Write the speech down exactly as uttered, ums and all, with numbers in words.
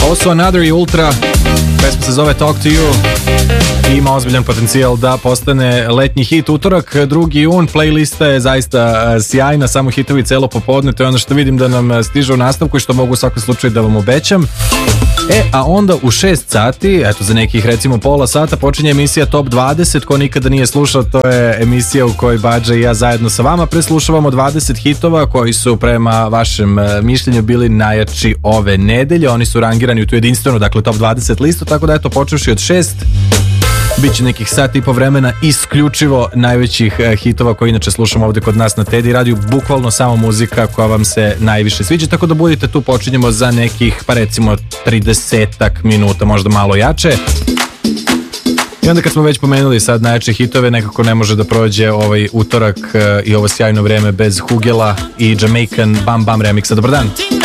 Ovo su Another i Ultra, pesma se zove Talk to You i ima ozbiljan potencijal da postane letnji hit. Utorak, drugi jun, playlista je zaista sjajna, samo hitovi celo popodne, to je ono što vidim da nam stiže u nastavku i što mogu u svakom slučaju da vam obećam. E, a onda u šest sati, eto za nekih recimo pola sata, počinje emisija Top dvadeset. Ko nikada nije slušao, to je emisija u kojoj Badža i ja zajedno sa vama preslušavamo dvadeset hitova koji su prema vašem mišljenju bili najjači ove nedelje. Oni su rangirani u tu jedinstvenu, dakle Top dvadeset listu, tako da eto, počevši od šest, biće nekih sat i po vremena isključivo najvećih hitova koje inače slušamo ovdje kod nas na Teddy radiju, bukvalno samo muzika koja vam se najviše sviđa, tako da budite tu, počinjemo za nekih, pa recimo tridesetak minuta, možda malo jače. I onda kad smo već pomenuli sad najjače hitove, nekako ne može da prođe ovaj utorak i ovo sjajno vreme bez Hugela i Jamaican Bam Bam remixa. Dobar dan!